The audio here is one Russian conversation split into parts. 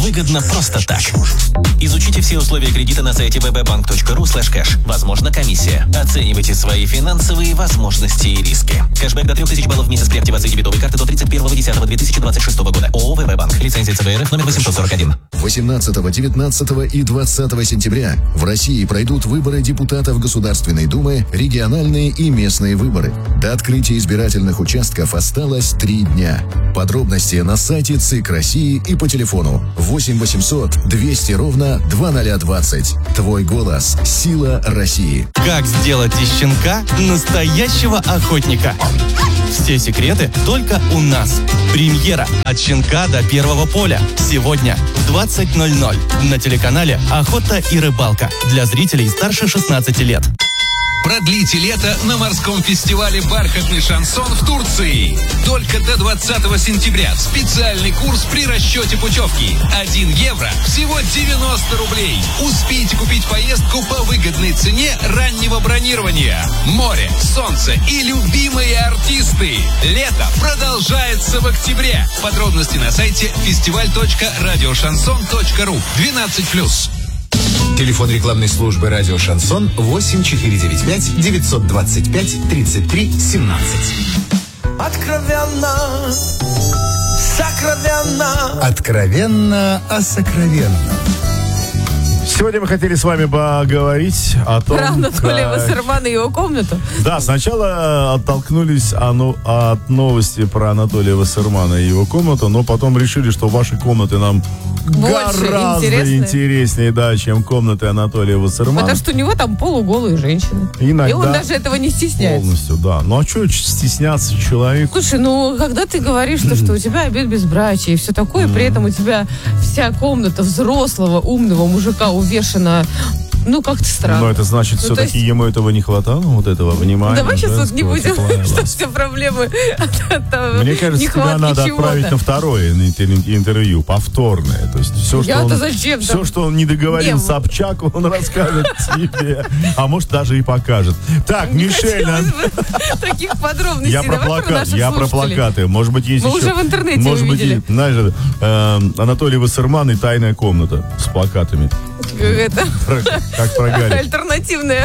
выгодно просто так. Изучите все условия кредита на сайте vbbank.ru/cash. Возможно, комиссия. Оценивайте свои финансовые возможности и риски. Кэшбэк до 3000 баллов в месяц при активации дебетовой карты до 31.10.2026 года. ООО «ВБ-банк». Лицензия ЦБРФ номер 841. 18, 19 и 20 сентября в России пройдут выборы депутатов Государственной Думы, региональные и местные выборы. До открытия избирательных участков осталось 3 дня. Подробности на сайте ЦИК России и по телефону 8 800 200 ровно 2020. Твой голос – сила России. Как сделать из щенка настоящего охотника? Все секреты только у нас. Премьера «От щенка до первого поля». Сегодня в 20:00 на телеканале «Охота и рыбалка» для зрителей старше 16 лет. Продлите лето на морском фестивале «Бархатный шансон» в Турции. Только до 20 сентября специальный курс при расчете путевки. 1 евро – всего 90 рублей. Успейте купить поездку по выгодной цене раннего бронирования. Море, солнце и любимые артисты. Лето продолжается в октябре. Подробности на сайте festival.radioshanson.ru. 12+. Телефон рекламной службы «Радио Шансон» 8495 925 33 17. Откровенно, сокровенно. Откровенно о сокровенном. Сегодня мы хотели с вами поговорить о том, про Анатолия Вассермана и его комнату. Да, сначала оттолкнулись от новости про Анатолия Вассермана и его комнату, но потом решили, что ваши комнаты нам больше гораздо интереснее, да, чем комнаты Анатолия Вассермана. Потому что у него там полуголые женщины. Иногда и он даже этого не стесняется. Полностью, да. Ну а что стесняться человеку? Слушай, ну когда ты говоришь, что у тебя обет безбрачия и все такое, при этом у тебя вся комната взрослого, умного мужика увешана, ну, как-то странно. Но это значит, ну, все-таки есть... вот этого не хватало, вот этого внимания. Давай сейчас вот не будем, тепла, что все проблемы от Мне кажется, тебя надо отправить на второе интервью, повторное. То есть все, что он не договорил Собчак, он расскажет тебе. А может, даже и покажет. Так, Мишель. Таких подробностей. Я про плакаты. Может быть, есть еще... Мы уже в интернете увидели. Знаешь, Анатолий Вассерман и «Тайная комната» с плакатами. Это... Как про Гарри. Альтернативные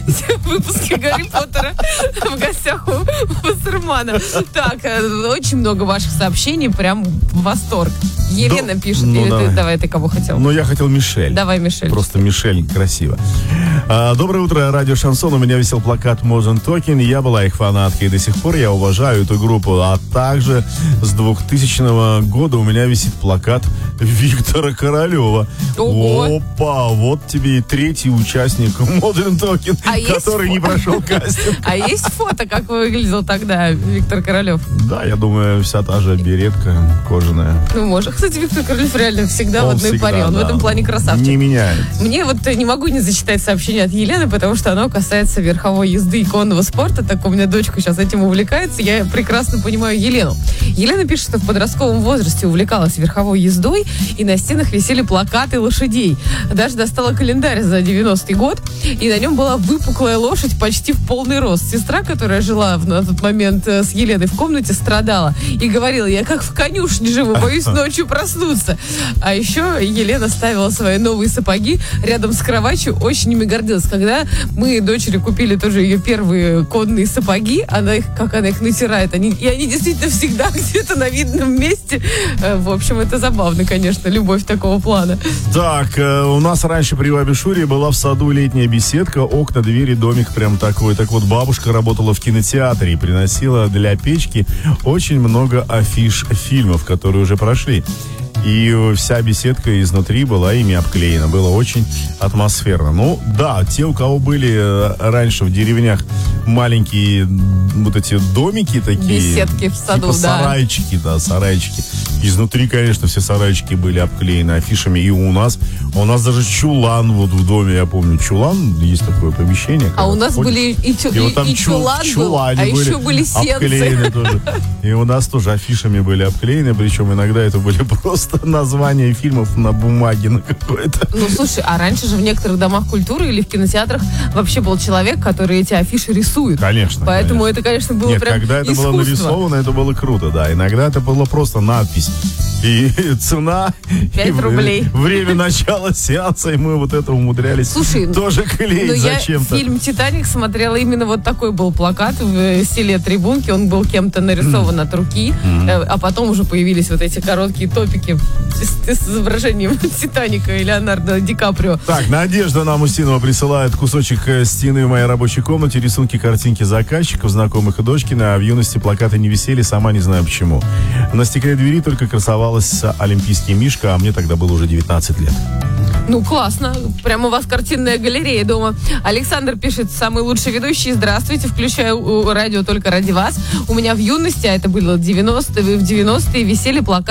выпуски Гарри Поттера в гостях у Вассермана. Так, очень много ваших сообщений, прям восторг. Елена пишет, или давай ты кого хотел? Ну, я хотел Мишель. Давай, Мишель. Просто Мишель, красиво. Доброе утро, радио Шансон. У меня висел плакат Modern Talking. Я была их фанаткой, и до сих пор я уважаю эту группу. А также с 2000 года у меня висит плакат Виктора Королева. Ого. Опа, вот тебе и третий участник Modern Talking, который не прошел кастинг. А есть фото, как выглядел тогда Виктор Королев? Да, я думаю, вся та же беретка кожаная. Ну, может. Кстати, Виктор Королев реально всегда в одной паре. Он в этом плане красавчик. Не меняется. Мне вот не могу не зачитать сообщение от Елены, потому что оно касается верховой езды и конного спорта. Так у меня дочка сейчас этим увлекается. Я прекрасно понимаю Елену. Елена пишет, что в подростковом возрасте увлекалась верховой ездой, и на стенах висели плакаты лошадей. Даже достала календарь за 90-й год, и на нем была выпуклая лошадь почти в полный рост. Сестра, которая жила на тот момент с Еленой в комнате, страдала и говорила: я как в конюшне живу, боюсь ночью проснуться. А еще Елена ставила свои новые сапоги рядом с кроватью, очень ими гордилась. Когда мы дочери купили тоже ее первые конные сапоги, она их натирает, они действительно всегда где-то на видном месте. В общем, это забавно, конечно, любовь такого плана. Так, у нас раньше при бабе Шуре была в саду летняя беседка, окна, двери, домик прям такой. Так вот, бабушка работала в кинотеатре и приносила для печки очень много афиш фильмов, которые уже прошли. И вся беседка изнутри была ими обклеена. Было очень атмосферно. Ну, да, те, у кого были раньше в деревнях маленькие вот эти домики такие. Беседки в саду, типа сарайчики, сарайчики. Изнутри, конечно, все сарайчики были обклеены афишами. И у нас даже чулан вот в доме, я помню, чулан, есть такое помещение. А у нас были и чулан был, а еще были сенцы. Тоже. И у нас тоже афишами были обклеены, причем иногда это были просто названия фильмов на бумаге на какой-то. Ну, слушай, а раньше же в некоторых домах культуры или в кинотеатрах вообще был человек, который эти афиши рисует. Конечно. Поэтому это, конечно, было прям когда это искусство. было нарисовано, это было круто, да. Иногда это была просто надпись. и цена, 5 рублей. Время начала сеанса, и мы вот это умудрялись тоже клеить зачем-то. Я фильм «Титаник» смотрела, именно вот такой был плакат в стиле трибунки, он был кем-то нарисован от руки, а потом уже появились вот эти короткие топики с изображением «Титаника» и Леонардо Ди Каприо. Так, Надежда нам Устинова присылает кусочек стены в моей рабочей комнате, рисунки, картинки заказчиков, знакомых и дочкина, а в юности плакаты не висели, сама не знаю почему. На стекле двери только красовалась олимпийский мишка, а мне тогда было уже 19 лет. Ну, классно. Прямо у вас картинная галерея дома. Александр пишет: самый лучший ведущий. Здравствуйте, включаю радио только ради вас. У меня в юности, а это было в 90-е, висели плакаты